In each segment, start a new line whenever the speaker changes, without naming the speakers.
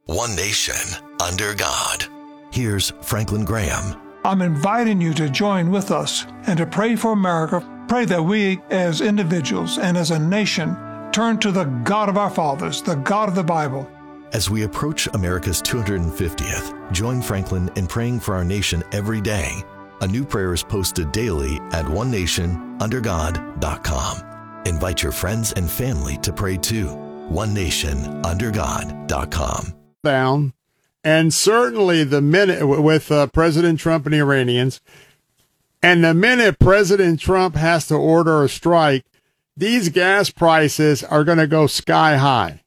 One nation, under God. Here's Franklin Graham.
I'm inviting you to join with us and to pray for America. Pray that we as individuals and as a nation turn to the God of our fathers, the God of the Bible.
As we approach America's 250th, join Franklin in praying for our nation every day. A new prayer is posted daily at onenationundergod.com. Invite your friends and family to pray too. onenationundergod.com.
Down, and certainly the minute with President Trump and the Iranians, and the minute President Trump has to order a strike, these gas prices are going to go sky high.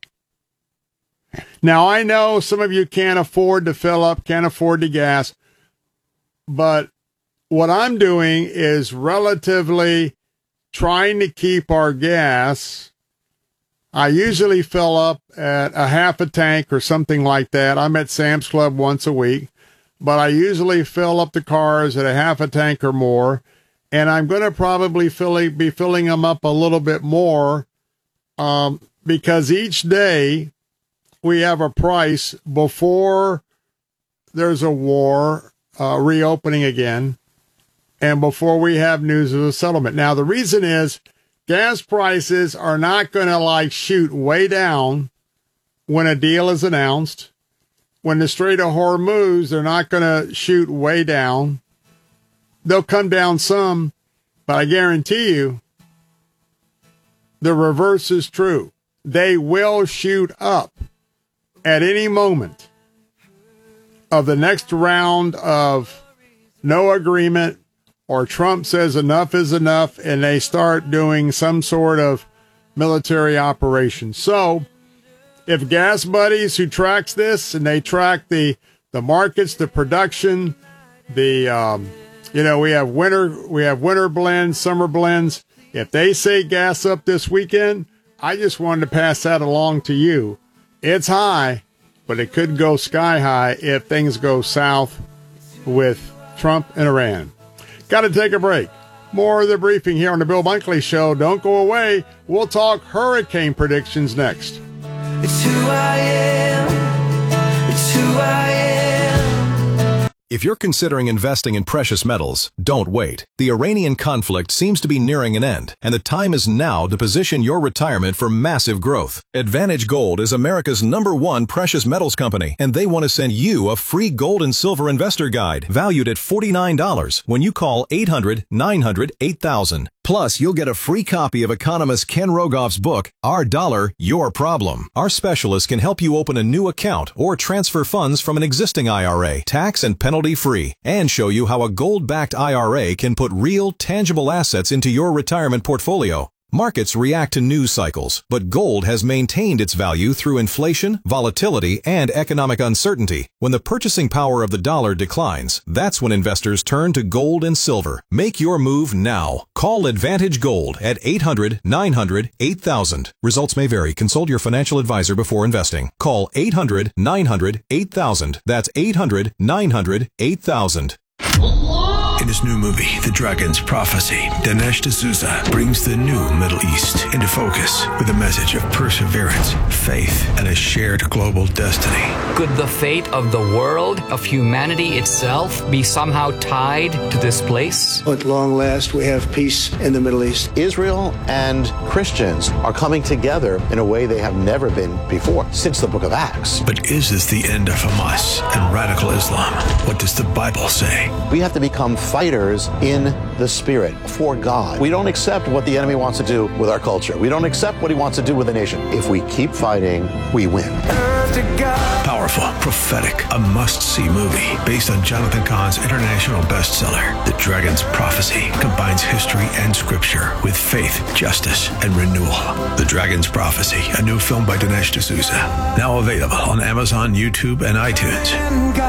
Now, I know some of you can't afford to fill up, can't afford the gas, but what I'm doing is relatively trying to keep our gas. I usually fill up at a half a tank or something like that. I'm at Sam's Club once a week, but I usually fill up the cars at a half a tank or more, and I'm going to probably be filling them up a little bit more because each day we have a price before there's a war reopening again and before we have news of a settlement. Now, the reason is gas prices are not going to shoot way down when a deal is announced. When the Strait of Hormuz, they're not going to shoot way down. They'll come down some, but I guarantee you the reverse is true. They will shoot up at any moment of the next round of no agreement, or Trump says enough is enough, and they start doing some sort of military operation. So if Gas Buddies, who tracks this, and they track the markets, the production, we have winter blends, summer blends. If they say gas up this weekend, I just wanted to pass that along to you. It's high, but it could go sky high if things go south with Trump and Iran. Got to take a break. More of the briefing here on the Bill Bunkley Show. Don't go away. We'll talk hurricane predictions next.
It's who I am. It's who I am.
If you're considering investing in precious metals, don't wait. The Iranian conflict seems to be nearing an end, and the time is now to position your retirement for massive growth. Advantage Gold is America's #1 precious metals company, and they want to send you a free gold and silver investor guide valued at $49 when you call 800-900-8000. Plus, you'll get a free copy of economist Ken Rogoff's book, Our Dollar, Your Problem. Our specialists can help you open a new account or transfer funds from an existing IRA, tax and penalty-free, and show you how a gold-backed IRA can put real, tangible assets into your retirement portfolio. Markets react to news cycles, but gold has maintained its value through inflation, volatility, and economic uncertainty. When the purchasing power of the dollar declines, that's when investors turn to gold and silver. Make your move now. Call Advantage Gold at 800-900-8000. Results may vary. Consult your financial advisor before investing. Call 800-900-8000. That's 800-900-8000.
In his new movie, The Dragon's Prophecy, Dinesh D'Souza brings the new Middle East into focus with a message of perseverance, faith, and a shared global destiny.
Could the fate of the world, of humanity itself, be somehow tied to this place?
At long last, we have peace in the Middle East.
Israel and Christians are coming together in a way they have never been before, since the book of Acts.
But is this the end of Hamas and radical Islam? What does the Bible say?
We have to become fighters in the spirit for God. We don't accept what the enemy wants to do with our culture. We don't accept what he wants to do with the nation. If we keep fighting, we win.
Powerful, prophetic, a must-see movie based on Jonathan Cahn's international bestseller. The Dragon's Prophecy combines history and scripture with faith, justice, and renewal. The Dragon's Prophecy, a new film by Dinesh D'Souza. Now available on Amazon, YouTube, and iTunes.